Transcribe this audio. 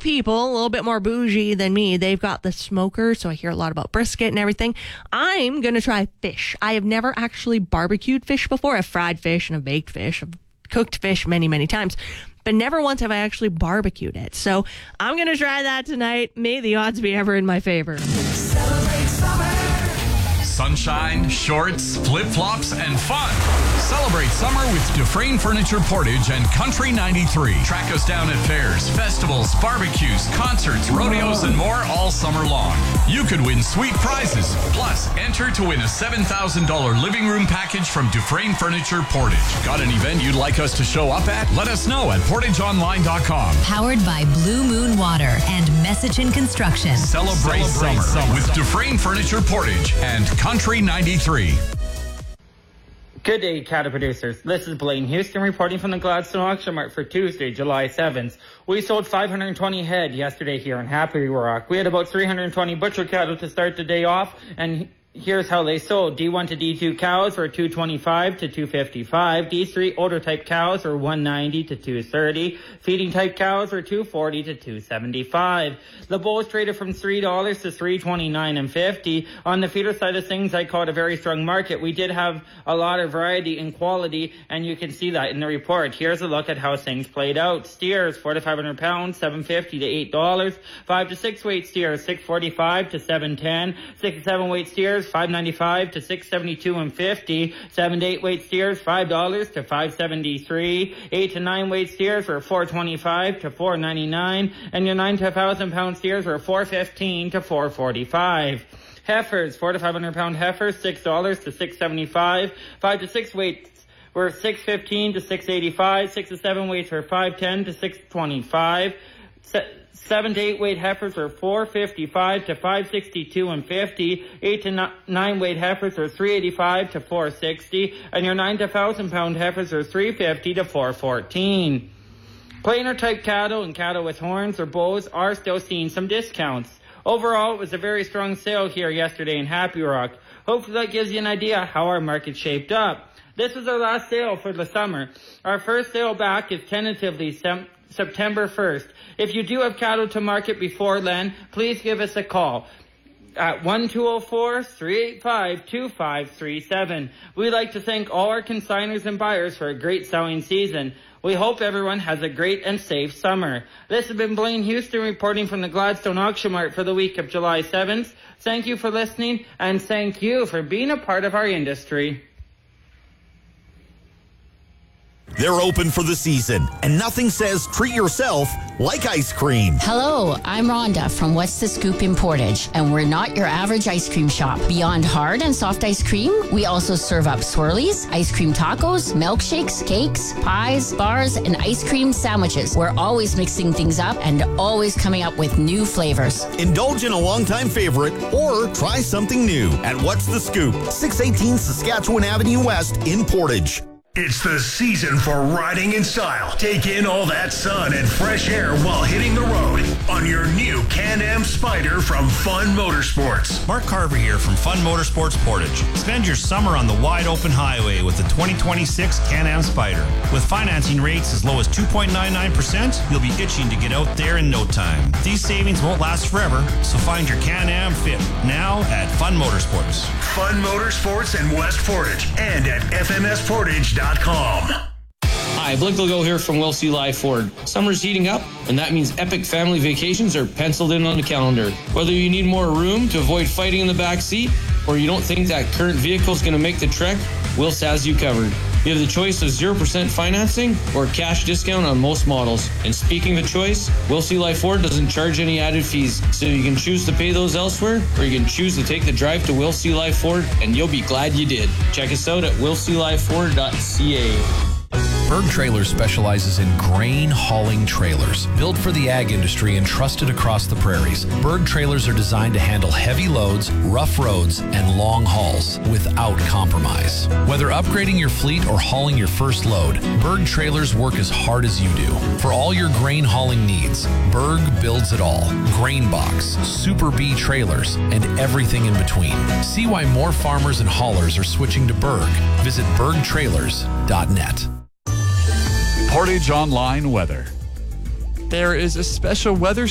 people, a little bit more bougie than me, they've got the smoker, so I hear a lot about brisket and everything. I'm going to try fish. I have never actually barbecued fish before. I've fried fish and I've baked fish. I've cooked fish many, many times. But never once have I actually barbecued it. So I'm going to try that tonight. May the odds be ever in my favor. Celebrate summer. Sunshine, shorts, flip-flops, and fun. Celebrate summer with Dufresne Furniture Portage and Country 93. Track us down at fairs, festivals, barbecues, concerts, rodeos, and more all summer long. You could win sweet prizes. Plus, enter to win a $7,000 living room package from Dufresne Furniture Portage. Got an event you'd like us to show up at? Let us know at portageonline.com. Powered by Blue Moon Water and Messaging Construction. Celebrate summer with Dufresne Furniture Portage and Country 93. Good day, cattle producers. This is Blaine Houston reporting from the Gladstone Auction Mart for Tuesday, July 7th. We sold 520 head yesterday here in Happy Rock. We had about 320 butcher cattle to start the day off, and here's how they sold. D1 to D2 cows were 225 to 255. D3 older type cows were 190 to 230. Feeding type cows were 240 to 275. The bulls traded from $3 to $3.29 and 50. On the feeder side of things, I call it a very strong market. We did have a lot of variety and quality, and you can see that in the report. Here's a look at how things played out. Steers, 4 to 500 pounds, $7.50 to $8. 5 to 6 weight steers, $6.45 to $7.10. 6 to 7 weight steers, $5.95 to $6.72 and 50. 7 to 8 weight steers, $5 to $5.73. 8 to 9 weight steers were $4.25 to $4.99, and your 9 to 1,000 pound steers were $4.15 to $4.45. Heifers, 4 to 500 pound heifers, $6 to $6.75. 5 to 6 weights were $6.15 to $6.85. 6 to 7 weights were $5.10 to $6.25. 7 to 8 weight heifers were $4.55 to $5.62 and 50. 8 to 9 weight heifers were $3.85 to $4.60, and your 9 to 1,000 pound heifers were $3.50 to $4.14. Plainer type cattle and cattle with horns or bows are still seeing some discounts. Overall, it was a very strong sale here yesterday in Happy Rock. Hopefully that gives you an idea how our market shaped up. This is our last sale for the summer. Our first sale back is tentatively September 1st. If you do have cattle to market before then, please give us a call at 1-204-385-2537. We'd like to thank all our consignors and buyers for a great selling season. We hope everyone has a great and safe summer. This has been Blaine Houston reporting from the Gladstone Auction Mart for the week of July 7th. Thank you for listening, and thank you for being a part of our industry. They're open for the season, and nothing says treat yourself like ice cream. Hello, I'm Rhonda from What's the Scoop in Portage, and we're not your average ice cream shop. Beyond hard and soft ice cream, we also serve up swirlies, ice cream tacos, milkshakes, cakes, pies, bars, and ice cream sandwiches. We're always mixing things up and always coming up with new flavors. Indulge in a longtime favorite or try something new at What's the Scoop, 618 Saskatchewan Avenue West in Portage. It's the season for riding in style. Take in all that sun and fresh air while hitting the road on your new Can-Am Spyder from Fun Motorsports. Mark Carver here from Fun Motorsports Portage. Spend your summer on the wide open highway with the 2026 Can-Am Spyder. With financing rates as low as 2.99%, you'll be itching to get out there in no time. These savings won't last forever, so find your Can-Am fit now at Fun Motorsports. Fun Motorsports in West Portage and at fmsportage.com. Hi, Blake Legault here from Will C. Live Ford. Summer's heating up, and that means epic family vacations are penciled in on the calendar. Whether you need more room to avoid fighting in the back seat, or you don't think that current vehicle is going to make the trek, Wills has you covered. You have the choice of 0% financing or cash discount on most models. And speaking of choice, Will C. Live Ford doesn't charge any added fees, so you can choose to pay those elsewhere, or you can choose to take the drive to Will C. Live Ford, and you'll be glad you did. Check us out at willclifeford.ca. Berg Trailers specializes in grain hauling trailers. Built for the ag industry and trusted across the prairies, Berg Trailers are designed to handle heavy loads, rough roads, and long hauls without compromise. Whether upgrading your fleet or hauling your first load, Berg Trailers work as hard as you do. For all your grain hauling needs, Berg builds it all. Grain box, Super B trailers, and everything in between. See why more farmers and haulers are switching to Berg. Visit bergtrailers.net. Portage Online weather. There is a special weather